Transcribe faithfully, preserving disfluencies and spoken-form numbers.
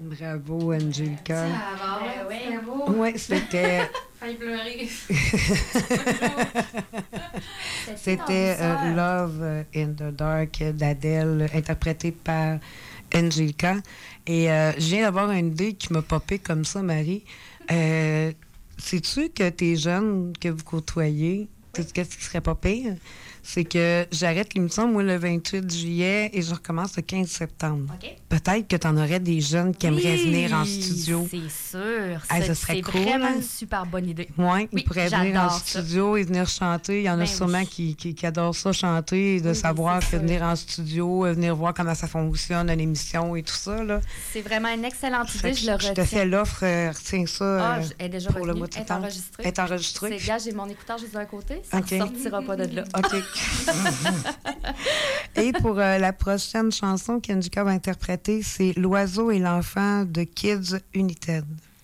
Bravo, Angelica. Ah, bah ouais, c'était beau. Oui, c'était... Failli pleurer. C'était euh, Love in the Dark d'Adèle, interprété par Angelica. Et euh, je viens d'avoir une idée qui m'a popé comme ça, Marie. Euh, sais-tu que tes jeunes que vous côtoyez, oui. Qu'est-ce qui serait pas pire? C'est que j'arrête l'émission, moi, le vingt-huit juillet et je recommence le quinze septembre. Okay. Peut-être que tu en aurais des jeunes qui aimeraient oui, venir en studio. C'est sûr. Hey, c'est ce serait c'est cool. vraiment une super bonne idée. Ouais, oui, ils pourraient venir en ça. studio et venir chanter. Il y en a ben sûrement oui. qui, qui, qui adorent ça, chanter, et de oui, savoir que sûr. venir en studio, venir voir comment ça fonctionne, une émission et tout ça. Là. C'est vraiment une excellente idée, je, je le retiens. Je te fais l'offre, euh, retiens ça ah, euh, elle est déjà pour revenue. le mois de septembre. Elle est enregistrée. Elle est enregistrée. C'est gars, j'ai mon écouteur juste d'un côté, ça okay. ne sortira pas de là. OK. Et pour euh, la prochaine chanson qu'Angelica va interpréter, c'est L'oiseau et l'enfant de Kids United.